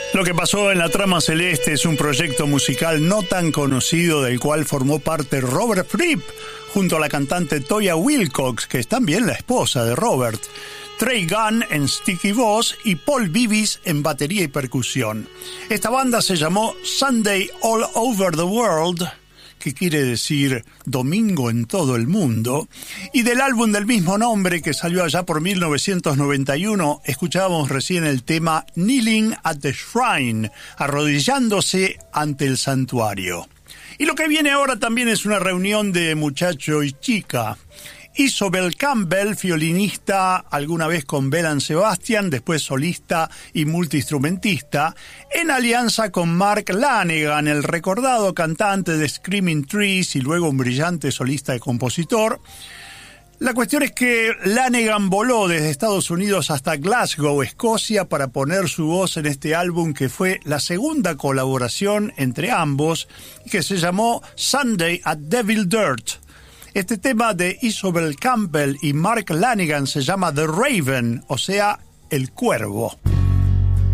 Lo que pasó en la trama celeste es un proyecto musical no tan conocido del cual formó parte Robert Fripp, junto a la cantante Toya Wilcox, que es también la esposa de Robert, Trey Gunn en sticky voz y Paul Vivis en batería y percusión. Esta banda se llamó Sunday All Over the World, que quiere decir domingo en todo el mundo, y del álbum del mismo nombre que salió allá por 1991, escuchábamos recién el tema Kneeling at the Shrine, arrodillándose ante el santuario. Y lo que viene ahora también es una reunión de muchacho y chica. Isobel Campbell, violinista alguna vez con Belle Sebastian, después solista y multiinstrumentista, en alianza con Mark Lanegan, el recordado cantante de Screaming Trees y luego un brillante solista y compositor. La cuestión es que Lanegan voló desde Estados Unidos hasta Glasgow, Escocia, para poner su voz en este álbum que fue la segunda colaboración entre ambos y que se llamó Sunday at Devil Dirt. Este tema de Isobel Campbell y Mark Lanegan se llama The Raven, o sea, el cuervo.